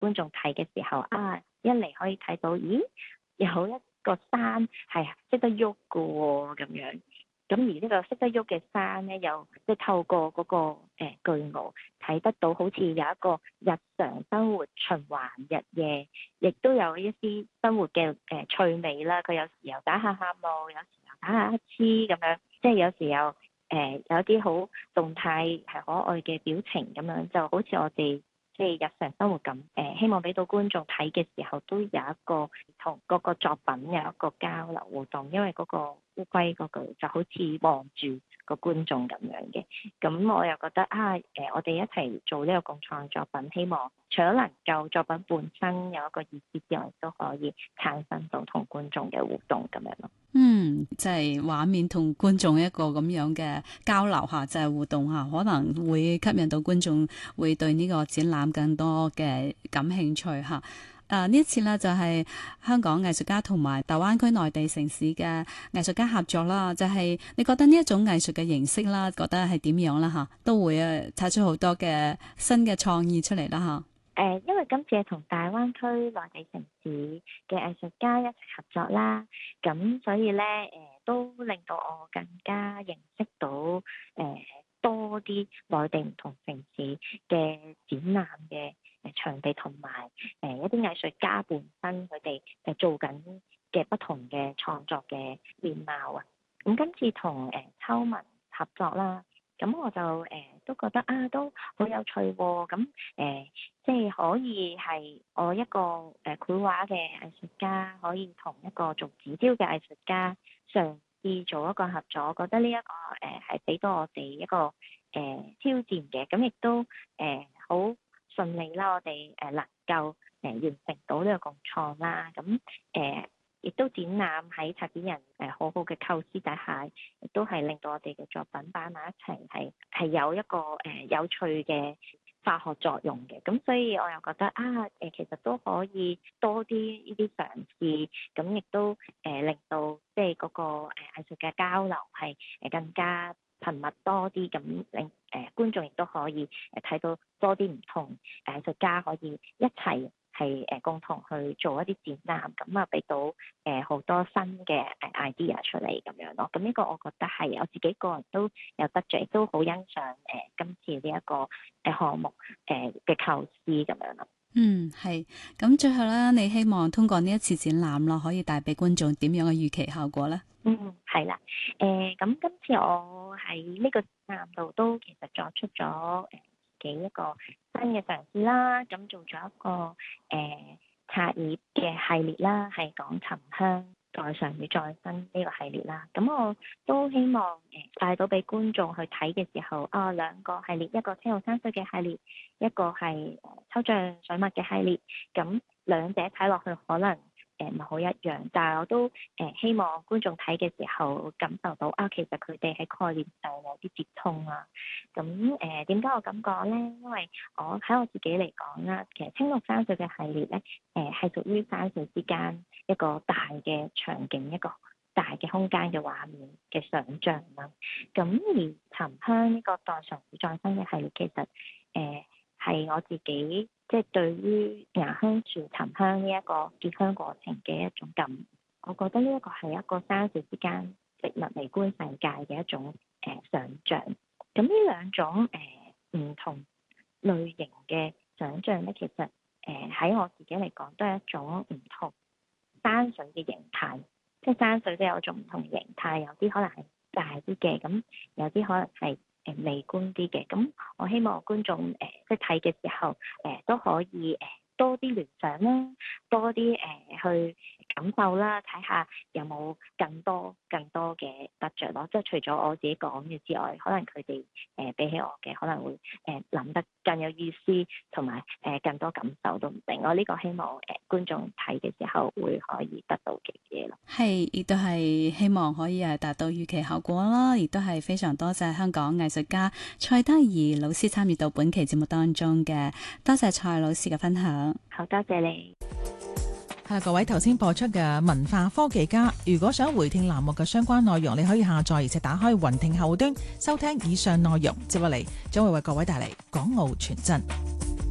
觀眾睇嘅時候一嚟可以睇到，咦，有一個山係識得喐嘅喎咁樣。咁而呢個識得喐嘅山咧，又即係透過嗰個巨鰲睇得到，好似有一個日常生活循環日夜，亦都有一啲生活嘅趣味啦。佢有時又打下喊路，有時又打下乞嗤咁樣，即係有時又有啲好動態係可愛嘅表情咁樣，就好似我哋即係日常生活咁。希望俾到觀眾睇嘅時候，都有一個同嗰個作品有一個交流互動，因為嗰個烏龜嗰個就好似望住個觀眾咁樣嘅。咁我又覺得我哋一齊做呢個共創作品，希望除咗能夠作品本身有一個意思之外，都可以產生到同觀眾嘅互動咁樣咯。 即係畫面同觀眾一個咁樣嘅交流下，就係互動下，可能會吸引到觀眾會對呢個展覽更多嘅感興趣吓。呢一次呢，就係香港藝術家同埋大灣區內地城市嘅藝術家合作啦。就係你覺得呢一種藝術嘅形式啦，覺得係點樣啦吓？都會擦出好多嘅新嘅創意出嚟啦吓。 因為今次係同大灣區內地城市嘅藝術家一齊合作啦，咁所以咧都令到我更加認識到多啲內地唔同城市嘅展覽嘅場地，同埋一啲藝術家本身佢哋做緊嘅不同嘅創作嘅面貌啊。咁今次同秋文合作啦。咁我就都覺得都好有趣喎。咁即係可以係我一個繪畫嘅藝術家，可以同一個做紙雕嘅藝術家嘗試做一個合作。我覺得呢一個係俾到我哋一個挑戰嘅。咁亦都好順利啦，我哋能夠完成到呢個共創啦。咁亦都展覽喺策展人好好嘅構思底下，亦都係令到我哋嘅作品擺埋一齊，係有一個有趣嘅化學作用嘅。咁所以我又覺得其實都可以多啲呢啲嘗試，咁亦都令到即係嗰個藝術嘅交流係更加頻密多啲，咁令觀眾亦都可以睇到多啲唔同藝術家可以一齊係共同去做一啲展覽，咁俾到好多新嘅idea 出嚟咁樣咯。咁呢個我覺得係我自己個人都有得着，都好欣賞今次呢一個項目嘅構思咁樣咯。 係。咁最後咧，你希望通過呢一次展覽啦，可以帶俾觀眾點樣嘅預期效果咧？ 係啦。咁今次我喺呢個展覽度都其實作出咗嘅一個新嘅嘗試啦，咁做咗一個茶葉嘅系列啦，係講沉香再上與再生呢個系列啦。咁我都希望帶到俾觀眾去睇嘅時候，兩個系列，一個青綠山水嘅系列，一個係抽象水墨嘅系列。咁兩者睇落去可能唔係好一樣，但係我都希望觀眾睇嘅時候感受到其實佢哋喺概念上有啲接通啊。咁點解我咁講呢？因為我喺我自己嚟講啦，其實青綠山水嘅系列呢，係屬於山水之間一個大嘅場景，一個大嘅空間嘅畫面嘅想像啦。咁而沉香呢個再上再生嘅系列，其實係我自己即係對於芽香樹沉香呢一個結香過程嘅一種感，我覺得呢一個係一個山水之間植物微觀世界嘅一種想像。咁呢兩種唔同類型嘅想像咧，其實喺我自己嚟講都係一種唔同山水嘅形態，即係山水都有一種唔同形態，有啲可能係大啲嘅，咁有啲可能係微觀啲嘅。咁我希望觀眾即係睇嘅時候都可以多啲聯想啦，多啲去感受啦，睇下有冇更多嘅得着咯。即係除咗我自己講嘅之外，可能佢哋比起我嘅可能會諗得更有意思，同埋更多感受都唔定。我呢個希望觀眾睇嘅時候會可以得到嘅嘢咯。 係，亦都係希望可以達到預期效果啦。亦都係非常多謝香港藝術家蔡德宜老師參與到本期節目當中嘅，多謝蔡老師嘅分享。 好，多謝你。 係啦，各位頭先播出嘅文化科技家，如果想回聽欄目嘅相關內容，你可以下載而且打開雲聽後端收聽以上內容。接落嚟將會為各位帶嚟港澳傳真。